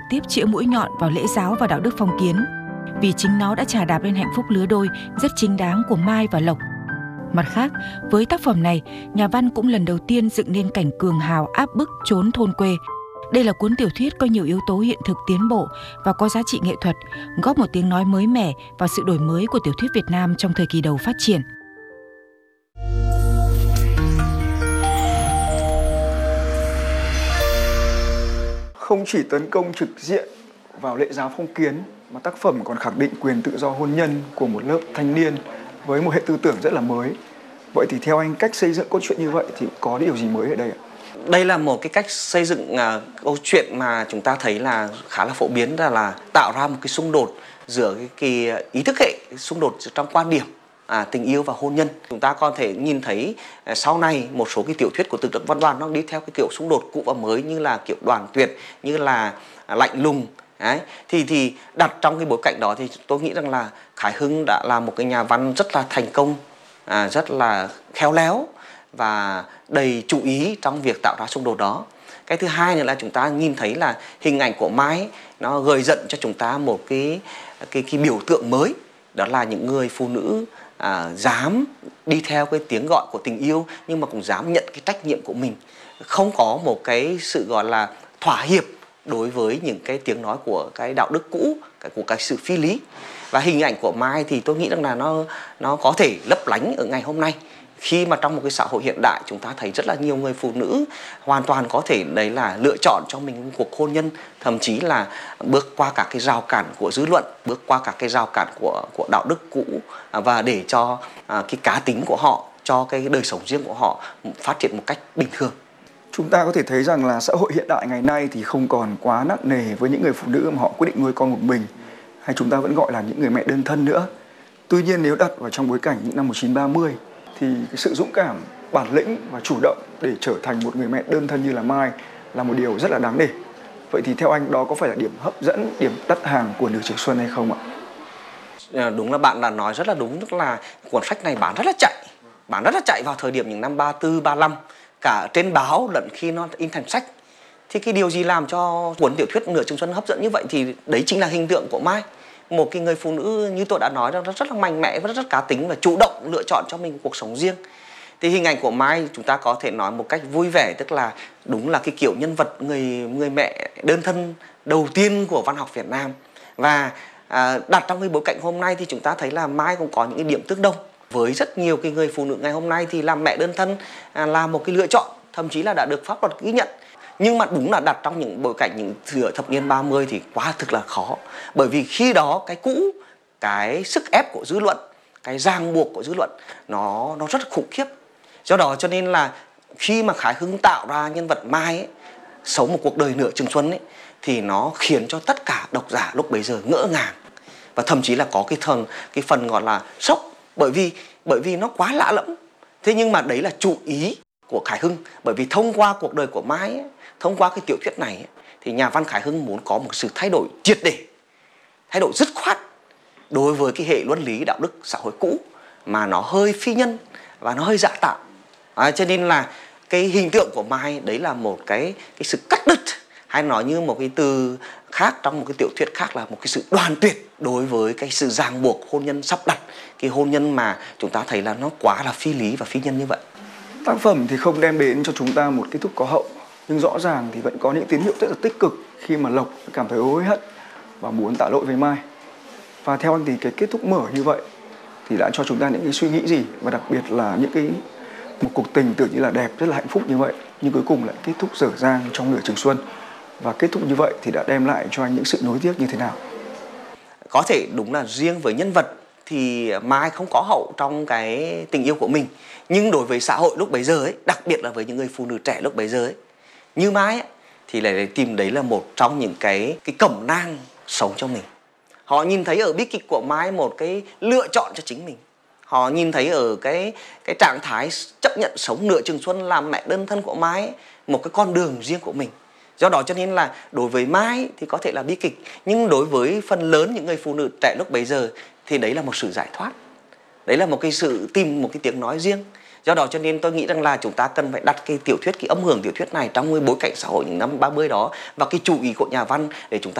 tiếp chĩa mũi nhọn vào lễ giáo và đạo đức phong kiến, vì chính nó đã chà đạp lên hạnh phúc lứa đôi rất chính đáng của Mai và Lộc. Mặt khác, với tác phẩm này, nhà văn cũng lần đầu tiên dựng nên cảnh cường hào áp bức trốn thôn quê. Đây là cuốn tiểu thuyết có nhiều yếu tố hiện thực tiến bộ và có giá trị nghệ thuật, góp một tiếng nói mới mẻ vào sự đổi mới của tiểu thuyết Việt Nam trong thời kỳ đầu phát triển. Không chỉ tấn công trực diện vào lễ giáo phong kiến, mà tác phẩm còn khẳng định quyền tự do hôn nhân của một lớp thanh niên với một hệ tư tưởng rất là mới. Vậy thì theo anh, cách xây dựng câu chuyện như vậy thì có điều gì mới ở đây ạ? Đây là một cái cách xây dựng câu chuyện mà chúng ta thấy là khá là phổ biến, là tạo ra một cái xung đột giữa cái ý thức hệ, xung đột trong quan điểm tình yêu và hôn nhân. Chúng ta có thể nhìn thấy sau này một số cái tiểu thuyết của Từ Trần Văn Đoàn nó đi theo cái kiểu xung đột cũ và mới, như là kiểu đoàn tuyệt, như là lạnh lùng. Đấy. Thì đặt trong cái bối cảnh đó thì tôi nghĩ rằng là Khải Hưng đã là một cái nhà văn rất là thành công, rất là khéo léo và đầy chú ý trong việc tạo ra xung đột đó. Cái thứ hai nữa là chúng ta nhìn thấy là hình ảnh của Mai nó gợi dẫn cho chúng ta một cái biểu tượng mới, đó là những người phụ nữ dám đi theo cái tiếng gọi của tình yêu, nhưng mà cũng dám nhận cái trách nhiệm của mình, không có một cái sự gọi là thỏa hiệp đối với những cái tiếng nói của cái đạo đức cũ, của cái sự phi lý. Và hình ảnh của Mai thì tôi nghĩ rằng là nó có thể lấp lánh ở ngày hôm nay, khi mà trong một cái xã hội hiện đại chúng ta thấy rất là nhiều người phụ nữ hoàn toàn có thể đấy là lựa chọn cho mình một cuộc hôn nhân, thậm chí là bước qua các cái rào cản của dư luận, bước qua các cái rào cản của đạo đức cũ, và để cho cái cá tính của họ, cho cái đời sống riêng của họ phát triển một cách bình thường. Chúng ta có thể thấy rằng là xã hội hiện đại ngày nay thì không còn quá nặng nề với những người phụ nữ mà họ quyết định nuôi con một mình, hay chúng ta vẫn gọi là những người mẹ đơn thân nữa. Tuy nhiên, nếu đặt vào trong bối cảnh những năm 1930 thì cái sự dũng cảm, bản lĩnh và chủ động để trở thành một người mẹ đơn thân như là Mai là một điều rất là đáng nể. Vậy thì theo anh, đó có phải là điểm hấp dẫn, điểm đắt hàng của Nửa Trường Xuân hay không ạ? Đúng là bạn đã nói rất là đúng, tức là cuốn sách này bán rất là chạy vào thời điểm những năm 34, 35, cả trên báo lẫn khi nó in thành sách. Thì cái điều gì làm cho cuốn tiểu thuyết Nửa Trường Xuân hấp dẫn như vậy thì đấy chính là hình tượng của Mai, một cái người phụ nữ như tôi đã nói rất là mạnh mẽ và rất cá tính và chủ động lựa chọn cho mình cuộc sống riêng. Thì hình ảnh của Mai chúng ta có thể nói một cách vui vẻ, tức là đúng là cái kiểu nhân vật người mẹ đơn thân đầu tiên của văn học Việt Nam. Và đặt trong cái bối cảnh hôm nay thì chúng ta thấy là Mai cũng có những cái điểm tương đồng với rất nhiều cái người phụ nữ ngày hôm nay, thì làm mẹ đơn thân là một cái lựa chọn, thậm chí là đã được pháp luật ghi nhận. Nhưng mà đúng là đặt trong những bối cảnh những giữa thập niên 30 thì quá thực là khó. Bởi vì khi đó cái cũ, cái sức ép của dư luận, cái ràng buộc của dư luận nó rất là khủng khiếp. Do đó cho nên là khi mà Khải Hưng tạo ra nhân vật Mai ấy, sống một cuộc đời nửa trường xuân ấy, thì nó khiến cho tất cả độc giả lúc bấy giờ ngỡ ngàng. Và thậm chí là có cái phần gọi là sốc, bởi vì nó quá lạ lẫm. Thế nhưng mà đấy là chủ ý của Khải Hưng, bởi vì thông qua cuộc đời của Mai ấy, thông qua cái tiểu thuyết này ấy, thì nhà văn Khải Hưng muốn có một sự thay đổi triệt để, thay đổi dứt khoát đối với cái hệ luân lý đạo đức xã hội cũ mà nó hơi phi nhân và nó hơi dạ tạo. Cho nên là cái hình tượng của Mai đấy là một cái sự cắt đứt, hay nói như một cái từ khác trong một cái tiểu thuyết khác là một cái sự đoàn tuyệt đối với cái sự ràng buộc hôn nhân sắp đặt, cái hôn nhân mà chúng ta thấy là nó quá là phi lý và phi nhân như vậy. Tác phẩm thì không đem đến cho chúng ta một kết thúc có hậu, nhưng rõ ràng thì vẫn có những tín hiệu rất là tích cực khi mà Lộc cảm thấy hối hận và muốn tạ lỗi với Mai. Và theo anh thì cái kết thúc mở như vậy thì đã cho chúng ta những cái suy nghĩ gì, và đặc biệt là một cuộc tình tưởng như là đẹp, rất là hạnh phúc như vậy, nhưng cuối cùng lại kết thúc dở dang trong nửa trường xuân. Và kết thúc như vậy thì đã đem lại cho anh những sự nối tiếc như thế nào? Có thể đúng là riêng với nhân vật thì Mai không có hậu trong cái tình yêu của mình, nhưng đối với xã hội lúc bấy giờ ấy, đặc biệt là với những người phụ nữ trẻ lúc bấy giờ ấy, như Mai ấy, thì lại tìm đấy là một trong những cái cẩm nang sống cho mình. Họ nhìn thấy ở bi kịch của Mai một cái lựa chọn cho chính mình. Họ nhìn thấy ở cái trạng thái chấp nhận sống nửa trường xuân làm mẹ đơn thân của Mai ấy, một cái con đường riêng của mình. Do đó cho nên là đối với Mai thì có thể là bi kịch, nhưng đối với phần lớn những người phụ nữ trẻ lúc bấy giờ thì đấy là một sự giải thoát. Đấy là một cái sự tìm một cái tiếng nói riêng. Do đó cho nên tôi nghĩ rằng là chúng ta cần phải đặt cái tiểu thuyết, cái âm hưởng tiểu thuyết này trong cái bối cảnh xã hội những năm 30 đó, và cái chú ý của nhà văn để chúng ta